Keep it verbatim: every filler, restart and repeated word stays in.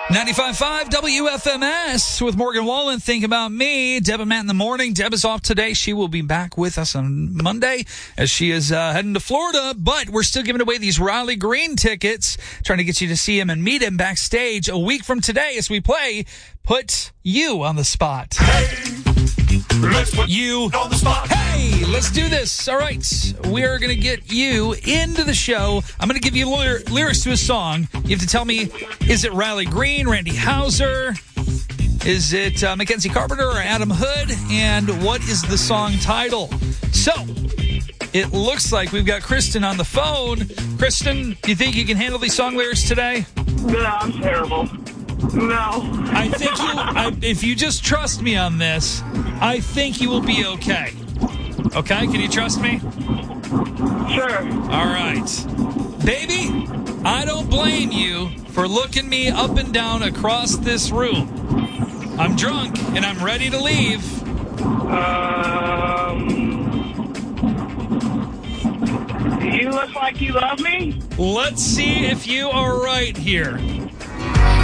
ninety-five point five W F M S with Morgan Wallen. Think About Me. Deb and Matt in the morning. Deb is off today. She will be back with us on Monday as she is uh, heading to Florida. But we're still giving away these Riley Green tickets, trying to get you to see him and meet him backstage a week from today as we play Put You on the Spot. Hey, let's put You on the spot. Hey, let's do this. All right. We are going to get you into the show. I'm going to give you lyr- lyrics to a song. You have to tell me, is it Riley Green, Randy Houser? Is it uh, Mackenzie Carpenter or Adam Hood? And what is the song title? So, it looks like we've got Kristen on the phone. Kristen, do you think you can handle these song lyrics today? No, I'm terrible. No. I think you, I, if you just trust me on this, I think you will be okay. Okay? Can you trust me? Sure. All right. Baby, I don't blame you for looking me up and down across this room. I'm drunk and I'm ready to leave. Um. You look like you love me? Let's see if you are right here.